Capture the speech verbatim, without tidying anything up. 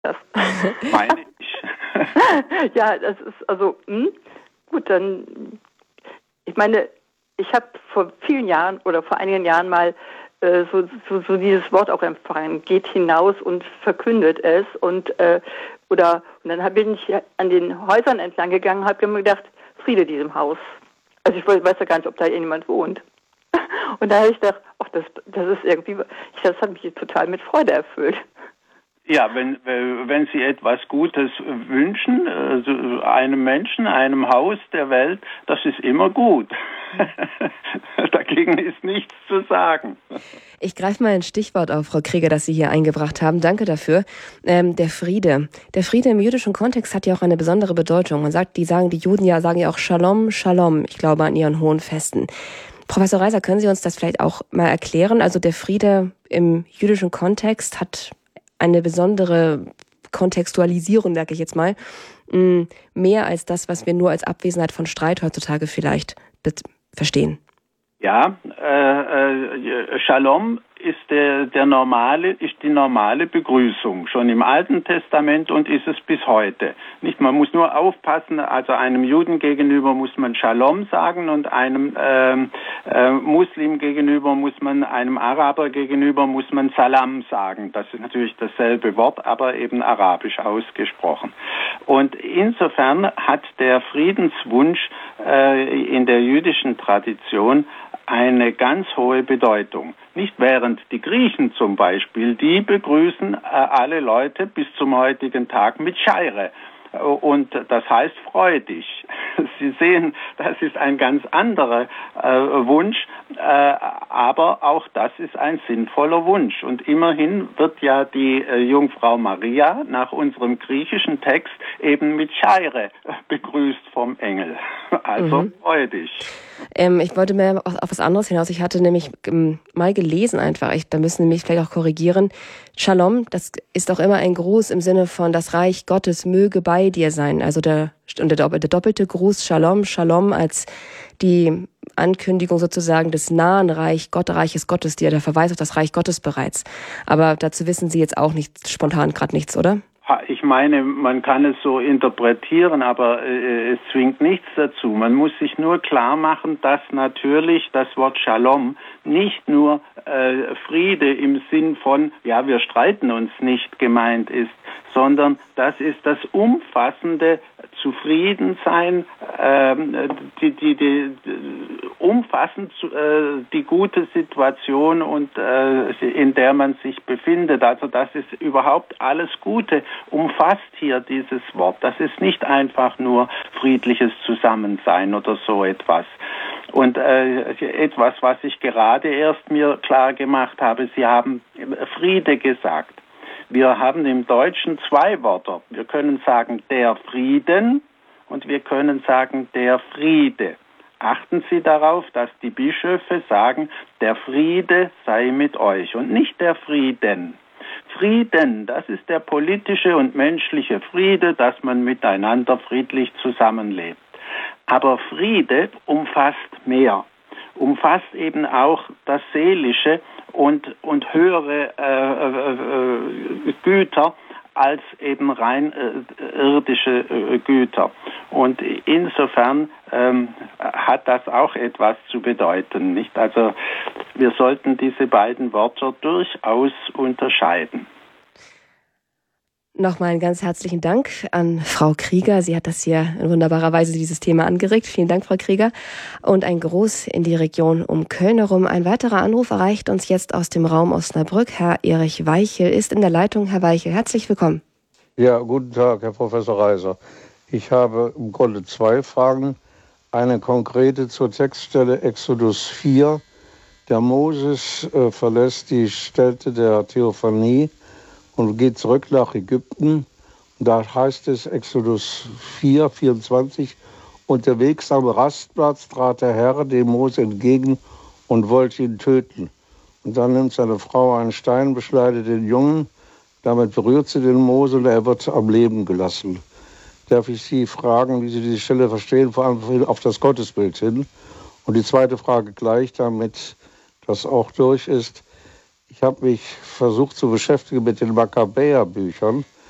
das. Meine ich. Ja, das ist also, hm, gut, dann, ich meine, ich habe vor vielen Jahren oder vor einigen Jahren mal äh, so, so, so dieses Wort auch empfangen, geht hinaus und verkündet es und äh, oder und dann bin ich an den Häusern entlang gegangen, habe mir gedacht, Friede diesem Haus. Also ich weiß ja gar nicht, ob da jemand wohnt. Und da habe ich gedacht, ach, das, das ist irgendwie, ich, das hat mich total mit Freude erfüllt. Ja, wenn, wenn Sie etwas Gutes wünschen, also einem Menschen, einem Haus, der Welt, das ist immer gut. Dagegen ist nichts zu sagen. Ich greife mal ein Stichwort auf, Frau Krieger, das Sie hier eingebracht haben. Danke dafür. Ähm, der Friede. Der Friede im jüdischen Kontext hat ja auch eine besondere Bedeutung. Man sagt, die sagen, die Juden ja sagen ja auch Shalom, Shalom, ich glaube an ihren hohen Festen. Professor Reiser, können Sie uns das vielleicht auch mal erklären? Also der Friede im jüdischen Kontext hat eine besondere Kontextualisierung, sage ich jetzt mal, mehr als das, was wir nur als Abwesenheit von Streit heutzutage vielleicht verstehen. Ja, äh, äh, Shalom ist der, der normale, ist die normale Begrüßung, schon im Alten Testament und ist es bis heute. Nicht, man muss nur aufpassen, also einem Juden gegenüber muss man Shalom sagen und einem ähm, äh, Muslim gegenüber muss man, einem Araber gegenüber muss man Salam sagen. Das ist natürlich dasselbe Wort, aber eben arabisch ausgesprochen. Und insofern hat der Friedenswunsch äh, in der jüdischen Tradition eine ganz hohe Bedeutung. Nicht während die Griechen zum Beispiel, die begrüßen äh, alle Leute bis zum heutigen Tag mit Scheire. Und das heißt freu dich. Sie sehen, das ist ein ganz anderer äh, Wunsch, äh, aber auch das ist ein sinnvoller Wunsch. Und immerhin wird ja die äh, Jungfrau Maria nach unserem griechischen Text eben mit Scheire begrüßt vom Engel. Also mhm. freu dich. Ähm, ich wollte mehr auf, auf was anderes hinaus. Ich hatte nämlich ähm, mal gelesen einfach, ich, da müssen Sie mich vielleicht auch korrigieren, Shalom, das ist auch immer ein Gruß im Sinne von das Reich Gottes möge bei dir sein. Also der, und der, der doppelte Gruß Shalom, Shalom als die Ankündigung sozusagen des nahen Reich, Gott, Reiches Gottes, die, der Verweis auf das Reich Gottes bereits. Aber dazu wissen Sie jetzt auch nicht spontan gerade nichts, oder? Ich meine, man kann es so interpretieren, aber äh, es zwingt nichts dazu. Man muss sich nur klar machen, dass natürlich das Wort Shalom nicht nur äh, Friede im Sinn von, ja, wir streiten uns nicht gemeint ist, sondern das ist das umfassende Zufriedensein, äh, die, die, die, umfassend äh, die gute Situation und äh, in der man sich befindet. Also das ist überhaupt alles Gute, umfasst hier dieses Wort. Das ist nicht einfach nur friedliches Zusammensein oder so etwas. Und äh, etwas, was ich gerade erst mir klar gemacht habe, Sie haben Friede gesagt. Wir haben im Deutschen zwei Wörter. Wir können sagen der Frieden und wir können sagen der Friede. Achten Sie darauf, dass die Bischöfe sagen, der Friede sei mit euch und nicht der Frieden. Frieden, das ist der politische und menschliche Friede, dass man miteinander friedlich zusammenlebt. Aber Friede umfasst mehr, umfasst eben auch das Seelische und, und höhere äh, äh, Güter als eben rein äh, irdische äh, Güter. Und insofern ähm, hat das auch etwas zu bedeuten, nicht? Also wir sollten diese beiden Wörter durchaus unterscheiden. Nochmal einen ganz herzlichen Dank an Frau Krieger. Sie hat das hier in wunderbarer Weise dieses Thema angeregt. Vielen Dank, Frau Krieger. Und ein Gruß in die Region um Köln herum. Ein weiterer Anruf erreicht uns jetzt aus dem Raum Osnabrück. Herr Erich Weichel ist in der Leitung. Herr Weichel, herzlich willkommen. Ja, guten Tag, Herr Professor Reiser. Ich habe im Grunde zwei Fragen. Eine konkrete zur Textstelle Exodus vier. Der Moses äh, verlässt die Stätte der Theophanie und geht zurück nach Ägypten. Da heißt es Exodus vier, vierundzwanzig, unterwegs am Rastplatz trat der Herr dem Mose entgegen und wollte ihn töten. Und dann nimmt seine Frau einen Stein, beschneidet den Jungen, damit berührt sie den Mose und er wird am Leben gelassen. Darf ich Sie fragen, wie Sie diese Stelle verstehen, vor allem auf das Gottesbild hin? Und die zweite Frage gleich, damit das auch durch ist. Ich habe mich versucht zu beschäftigen mit den Makkabäer-Büchern.